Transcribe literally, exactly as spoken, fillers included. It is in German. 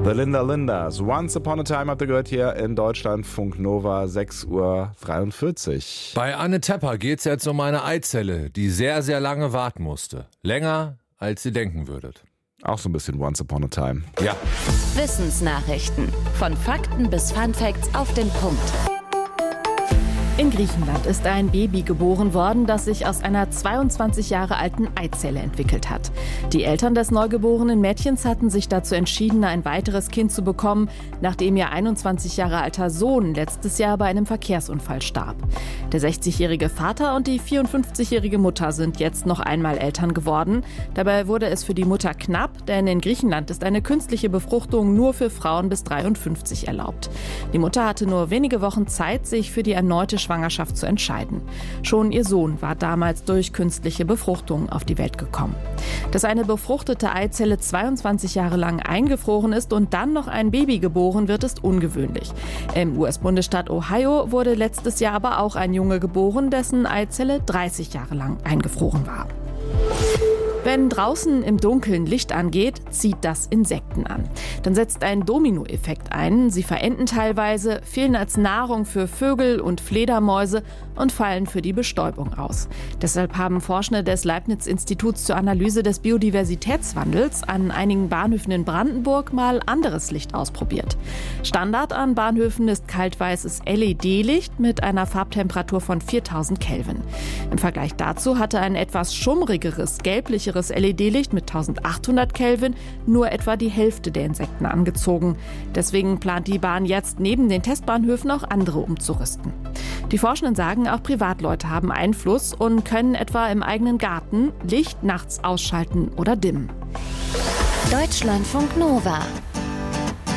The Linda Lindas. Once Upon a Time habt ihr gehört hier in Deutschlandfunk Nova, sechs Uhr dreiundvierzig. Bei Anne Tepper geht es jetzt um eine Eizelle, die sehr, sehr lange warten musste. Länger, als ihr denken würdet. Auch so ein bisschen Once Upon a Time. Ja. Wissensnachrichten. Von Fakten bis Funfacts auf den Punkt. In Griechenland ist ein Baby geboren worden, das sich aus einer zweiundzwanzig Jahre alten Eizelle entwickelt hat. Die Eltern des neugeborenen Mädchens hatten sich dazu entschieden, ein weiteres Kind zu bekommen, nachdem ihr einundzwanzig Jahre alter Sohn letztes Jahr bei einem Verkehrsunfall starb. Der sechzigjährige Vater und die vierundfünfzigjährige Mutter sind jetzt noch einmal Eltern geworden. Dabei wurde es für die Mutter knapp, denn in Griechenland ist eine künstliche Befruchtung nur für Frauen bis dreiundfünfzig erlaubt. Die Mutter hatte nur wenige Wochen Zeit, sich für die erneute Schwangerschaft zu entscheiden. Schon ihr Sohn war damals durch künstliche Befruchtung auf die Welt gekommen. Dass eine befruchtete Eizelle zweiundzwanzig Jahre lang eingefroren ist und dann noch ein Baby geboren wird, ist ungewöhnlich. Im U S-Bundesstaat Ohio wurde letztes Jahr aber auch ein Junge geboren, dessen Eizelle dreißig Jahre lang eingefroren war. Wenn draußen im Dunkeln Licht angeht, zieht das Insekten an. Dann setzt ein Dominoeffekt ein. Sie verenden teilweise, fehlen als Nahrung für Vögel und Fledermäuse und fallen für die Bestäubung aus. Deshalb haben Forschende des Leibniz-Instituts zur Analyse des Biodiversitätswandels an einigen Bahnhöfen in Brandenburg mal anderes Licht ausprobiert. Standard an Bahnhöfen ist kaltweißes L E D-Licht mit einer Farbtemperatur von viertausend Kelvin. Im Vergleich dazu hatte ein etwas schummrigeres, gelblicheres L E D-Licht mit eintausendachthundert Kelvin nur etwa die Hälfte der Insekten angezogen. Deswegen plant die Bahn jetzt neben den Testbahnhöfen auch andere umzurüsten. Die Forschenden sagen, auch Privatleute haben Einfluss und können etwa im eigenen Garten Licht nachts ausschalten oder dimmen. Deutschlandfunk Nova.